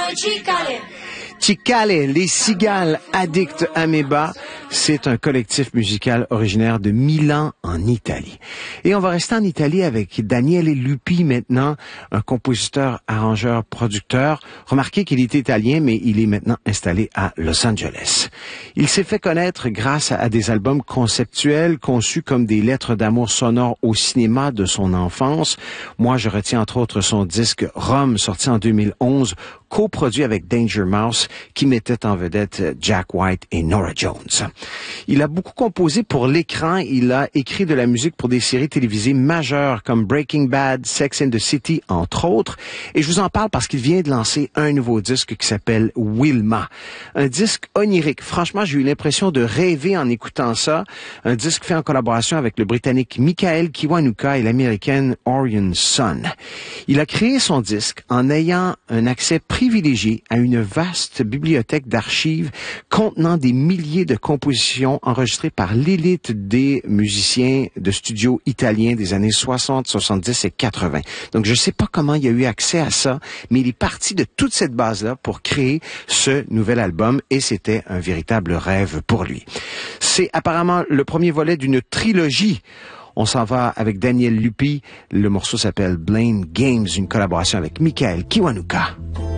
Cicale, les cigales addicts améba, c'est un collectif musical originaire de Milan en Italie. Et on va rester en Italie avec Daniele Lupi maintenant, un compositeur, arrangeur, producteur. Remarquez qu'il est italien, mais il est maintenant installé à Los Angeles. Il s'est fait connaître grâce à des albums conceptuels conçus comme des lettres d'amour sonores au cinéma de son enfance. Moi, je retiens entre autres son disque Rome, sorti en 2011, coproduit avec Danger Mouse, qui mettait en vedette Jack White et Norah Jones. Il a beaucoup composé pour l'écran. Il a écrit de la musique pour des séries télévisées majeures comme Breaking Bad, Sex and the City, entre autres. Et je vous en parle parce qu'il vient de lancer un nouveau disque qui s'appelle Wilma. Un disque onirique. Franchement, j'ai eu l'impression de rêver en écoutant ça. Un disque fait en collaboration avec le Britannique Michael Kiwanuka et l'Américaine Orion Sun. Il a créé son disque en ayant un accès privilégié à une vaste bibliothèque d'archives contenant des milliers de compositions enregistrées par l'élite des musiciens de studio italiens des années 60, 70 et 80. Donc, je sais pas comment il a eu accès à ça, mais il est parti de toute cette base-là pour créer ce nouvel album et c'était un véritable rêve pour lui. C'est apparemment le premier volet d'une trilogie. On s'en va avec Daniele Lupi. Le morceau s'appelle Blame Games, une collaboration avec Michael Kiwanuka.